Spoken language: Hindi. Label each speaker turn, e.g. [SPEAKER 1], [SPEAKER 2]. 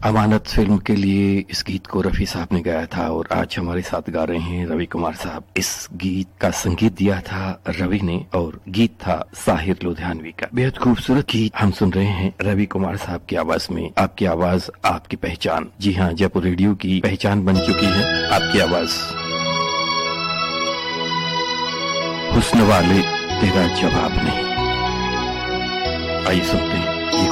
[SPEAKER 1] अमानत फिल्म के लिए इस गीत को रफी साहब ने गाया था और आज हमारे साथ गा रहे हैं रवि कुमार साहब। इस गीत का संगीत दिया था रवि ने और गीत था साहिर लुधियानवी का। बेहद खूबसूरत गीत हम सुन रहे हैं रवि कुमार साहब की आवाज में। आपकी आवाज आपकी पहचान। जी हाँ, जयपुर रेडियो की पहचान बन चुकी है आपकी आवाज। हुस्न वाले तेरा जवाब नहीं। आइए सुनते हैं।